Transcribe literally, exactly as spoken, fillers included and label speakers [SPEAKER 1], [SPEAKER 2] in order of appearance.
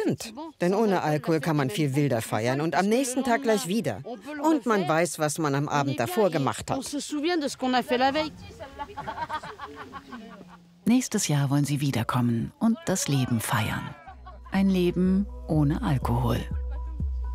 [SPEAKER 1] Stimmt, denn ohne Alkohol kann man viel wilder feiern und am nächsten Tag gleich wieder. Und man weiß, was man am Abend davor gemacht hat.
[SPEAKER 2] Nächstes Jahr wollen sie wiederkommen und das Leben feiern. Ein Leben ohne Alkohol.